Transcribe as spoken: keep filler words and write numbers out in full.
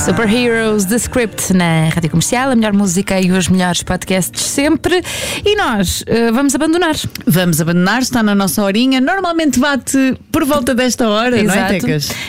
Superheroes, The Script na Rádio Comercial, a melhor música e os melhores podcasts sempre. E nós uh, vamos abandonar. Vamos abandonar, está na nossa horinha. Normalmente bate por volta desta hora, Exato. Não é, Tecas?